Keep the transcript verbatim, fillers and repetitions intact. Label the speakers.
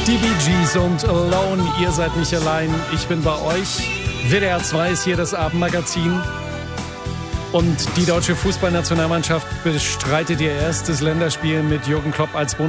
Speaker 1: Die Bee Gees und Alone, ihr seid nicht allein, ich bin bei euch. W D R zwei ist hier das Abendmagazin. Und die deutsche Fußballnationalmannschaft bestreitet ihr erstes Länderspiel mit Jürgen Klopp als Bundestrainer.